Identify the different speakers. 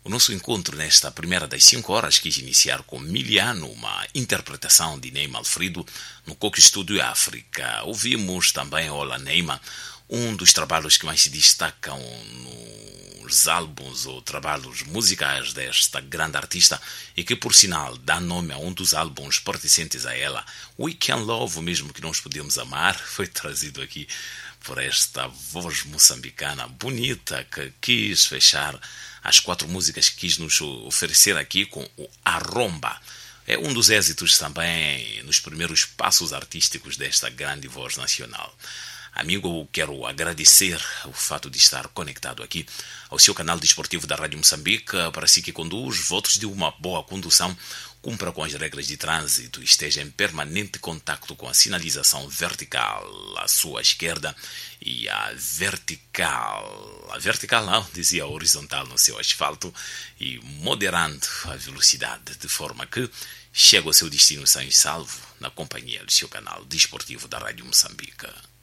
Speaker 1: O nosso encontro nesta primeira das 5 horas quis iniciar com Miliano, uma interpretação de Neima Alfredo no Coque Studio África. Ouvimos também Ola Neima, um dos trabalhos que mais se destacam nos álbuns ou trabalhos musicais desta grande artista e que, por sinal, dá nome a um dos álbuns pertencentes a ela. We Can Love, o mesmo que nós podemos amar, foi trazido aqui por esta voz moçambicana bonita que quis fechar as 4 músicas que quis nos oferecer aqui com o Arromba. É um dos êxitos também nos primeiros passos artísticos desta grande voz nacional. Amigo, quero agradecer o fato de estar conectado aqui ao seu canal desportivo da Rádio Moçambique, para si que conduz, votos de uma boa condução, cumpra com as regras de trânsito, esteja em permanente contacto com a sinalização vertical à sua esquerda e a vertical não, dizia a horizontal no seu asfalto, e moderando a velocidade de forma que chegue ao seu destino sã e salvo na companhia do seu canal desportivo da Rádio Moçambique.